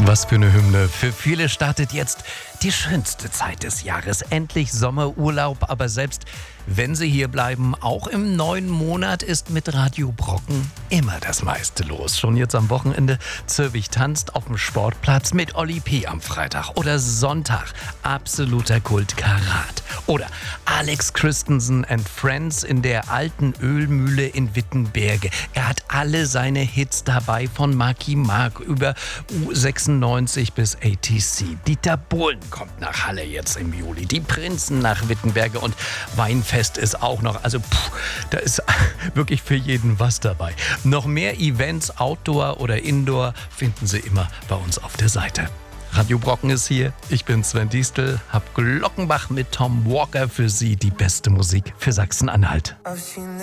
Was für eine Hymne. Für viele startet jetzt die schönste Zeit des Jahres. Endlich Sommerurlaub, aber selbst wenn sie hier bleiben, auch im neuen Monat ist mit Radio Brocken immer das meiste los. Schon jetzt am Wochenende Zürich tanzt auf dem Sportplatz mit Olli P. am Freitag. Oder Sonntag absoluter Kult Karat. Oder Alex Christensen and Friends in der alten Ölmühle in Wittenberge. Er hat alle seine Hits dabei, von Marky Mark über U96 bis ATC. Dieter Bohlen kommt nach Halle jetzt im Juli. Die Prinzen nach Wittenberge und Weinfest ist auch noch. Also da ist wirklich für jeden was dabei. Noch mehr Events, Outdoor oder Indoor, finden Sie immer bei uns auf der Seite. Radio Brocken ist hier. Ich bin Sven Diestel, hab Glockenbach mit Tom Walker für Sie, die beste Musik für Sachsen-Anhalt.